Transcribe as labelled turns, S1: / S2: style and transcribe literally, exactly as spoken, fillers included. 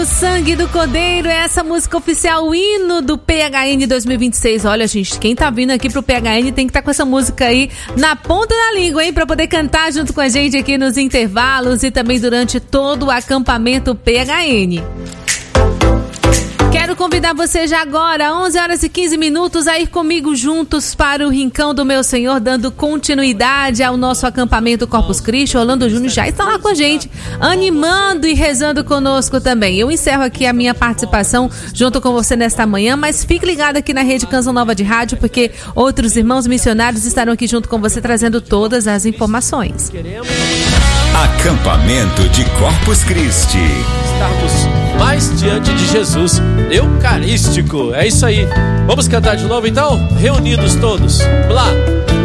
S1: O Sangue do Cordeiro é essa música oficial, o hino do P H N dois mil e vinte e seis. Olha, gente, quem tá vindo aqui pro P H N tem que estar tá com essa música aí na ponta da língua, hein? Pra poder cantar junto com a gente aqui nos intervalos e também durante todo o acampamento P H N. Quero convidar você já agora, onze horas e quinze minutos, a ir comigo juntos para o Rincão do Meu Senhor, dando continuidade ao nosso acampamento Corpus Christi. Orlando Júnior já está lá com a gente, animando e rezando conosco também. Eu encerro aqui a minha participação junto com você nesta manhã, mas fique ligado aqui na Rede Canção Nova de Rádio, porque outros irmãos missionários estarão aqui junto com você, trazendo todas as informações.
S2: Acampamento de Corpus Christi.
S3: Estarmos mais diante de Jesus Eucarístico. É isso aí. Vamos cantar de novo então? Reunidos todos. Vamos lá.